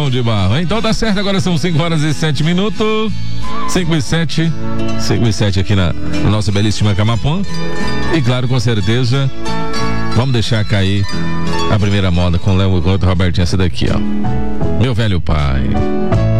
João de Barro. Então tá certo, agora são 5h07. 5h07 aqui no nosso belíssima Camapuã. E claro, com certeza, vamos deixar cair a primeira moda com o Léo e o Robertinho, essa daqui, ó. Meu velho pai.